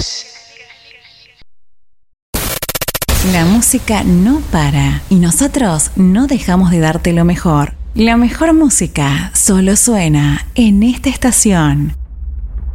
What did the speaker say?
La música no para y nosotros no dejamos de darte lo mejor. La mejor música solo suena en esta estación.